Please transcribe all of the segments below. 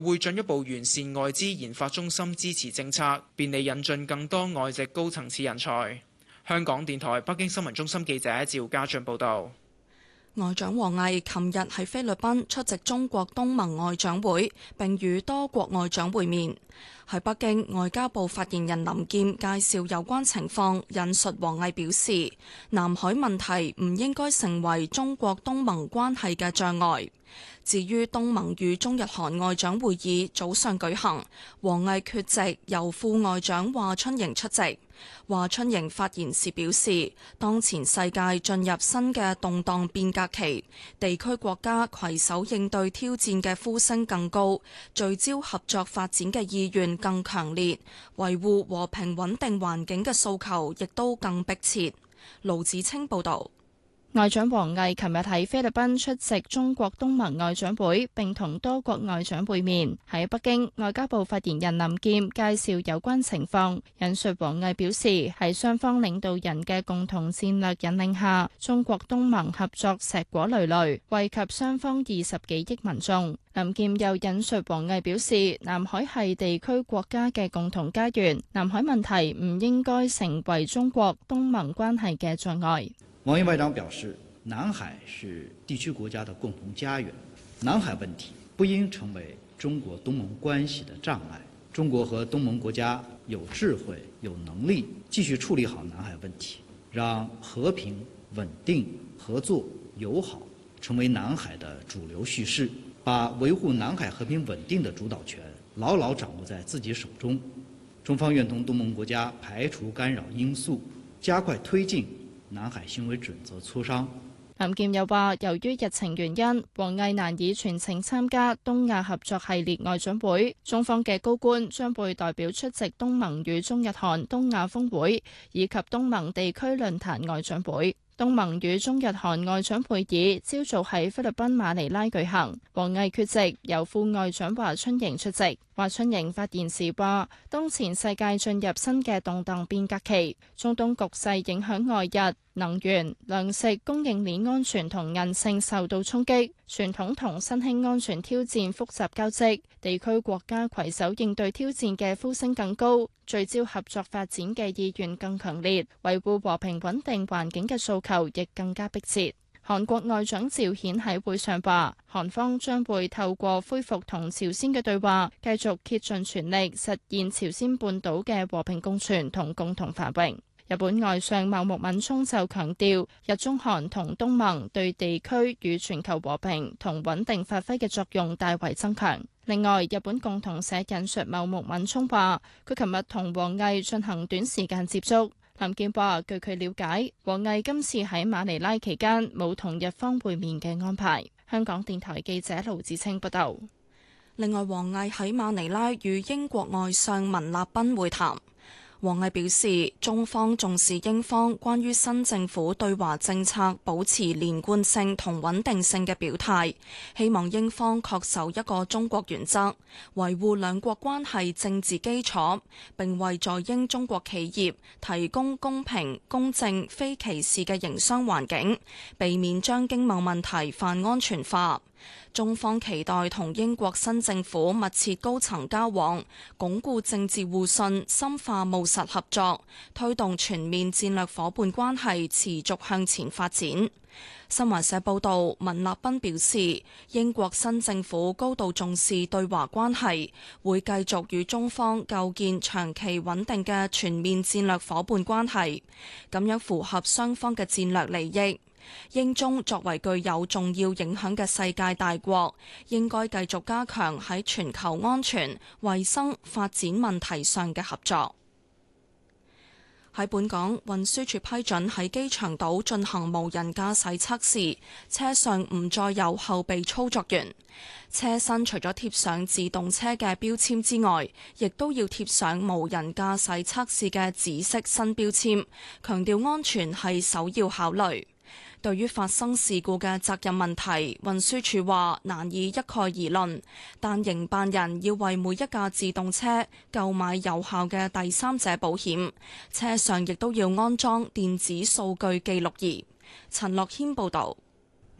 會進一步完善外資研發中心支持政策，便利引進更多外籍高層次人才。香港電台北京新聞中心記者趙家俊報道。 外長王毅琴日喺菲律賓出席中國東盟外長會，並與多國外長會面。喺北京，外交部發言人林劍介紹有關情況，引述王毅表示，南海問題唔應該成為中國東盟關係嘅障礙。至於東盟與中日韓外長會議早上舉行，王毅缺席，由副外長華春瑩出席。華春瑩發言時表示，當前世界進入新嘅動盪變革期，地區國家攜手應對挑戰嘅呼聲更高，聚焦合作發展嘅意願更強烈，維護和平穩定環境嘅訴求亦都更迫切。盧子清報導。 外長王毅琴日喺菲律賓出席中國東盟外長會，並同多國外長會面。喺北京，外交部發言人林劍介紹有關情況，引述王毅表示，喺雙方領導人嘅共同戰略引領下，中國東盟合作碩果累累，惠及雙方20幾億民眾。林劍又引述王毅表示，南海係地區國家嘅共同家園，南海問題唔應該成為中國東盟關係嘅障礙。 王毅外長表示，南海是地區國家的共同家園，南海問題不應成為中國東盟關係的障礙。中國和東盟國家有智慧、有能力繼續處理好南海問題，讓和平、穩定、合作、友好成為南海的主流敘事，把維護南海和平穩定的主導權牢牢掌握在自己手中。中方願同東盟國家排除干擾因素，加快推進南海行為準則磋商。 林劍又話，由於日程原因，王毅難以全程參加東亞合作系列外長會，中方嘅高官將會代表出席東盟與中日韓東亞峰會以及東盟地區論壇外長會。東盟與中日韓外長會議朝早喺菲律賓馬尼拉舉行，王毅缺席，由副外長華春瑩出席。華春瑩發言時話，當前世界進入新嘅動盪變革期，中東局勢影響外日、能源、糧食供應鏈安全同韌性受到衝擊，傳統同新興安全挑戰複雜交織，地區國家攜手應對挑戰嘅呼聲更高，聚焦合作發展嘅意願更強烈，維護和平穩定環境嘅訴求亦更加迫切。韓國外長趙顯喺會上話，韓方將會透過恢復同朝鮮嘅對話，繼續竭盡全力實現朝鮮半島嘅和平共存同共同繁榮。日本外相茂木敏充就強調，日中韓同東盟對地區與全球和平同穩定發揮嘅作用大為增強。另外，日本共同社引述茂木敏充話，佢琴日同王毅進行短時間接觸。林劍話，據佢了解，王毅今次喺馬尼拉期間冇同日方會面嘅安排。香港電台記者盧子清報道。 另外，王毅喺馬尼拉與英國外相文立彬會談。王毅表示，中方重視英方關於新政府對華政策保持連貫性同穩定性嘅表態，希望英方恪守一個中國原則，維護兩國關係政治基礎，並為在英中國企業提供公平、公正、非歧視嘅營商環境，避免將經貿問題泛安全化。中方期待同英國新政府密切高層交往，鞏固政治互信，深化務實合作，推動全面戰略夥伴關係持續向前發展。新華社報道，文立彬表示，英國新政府高度重視對華關係，會繼續與中方構建長期穩定嘅全面戰略夥伴關係，咁樣符合雙方嘅戰略利益。英中作為具有重要影響嘅世界大國，應該繼續加強喺全球安全、衛生、發展問題上嘅合作。喺本港，運輸署批准喺機場島進行無人駕駛測試，車上唔再有後備操作員，車身除咗貼上自動車嘅標籤之外，亦都要貼上無人駕駛測試嘅紫色新標籤，強調安全係首要考慮。對於發生事故嘅責任問題，運輸署話難以一概而論，但營辦人要為每一架自動車購買有效嘅第三者保險，車上亦都要安裝電子數據記錄儀。陳樂軒報導。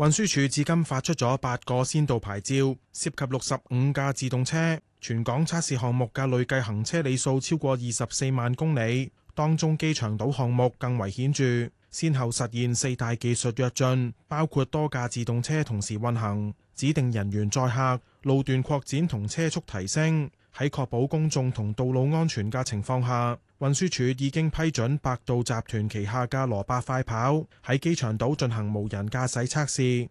運輸署至今發出咗8個先導牌照，涉及65架自動車。全港測試項目嘅累計行車里數超過24萬公里，當中機場島項目更為顯著，先後實現4大技術躍進，包括多架自動車同時運行、指定人員載客、路段擴展同車速提升。喺確保公眾同道路安全嘅情況下，運輸署已經批准百度集團旗下嘅羅伯快跑喺機場島進行無人駕駛測試。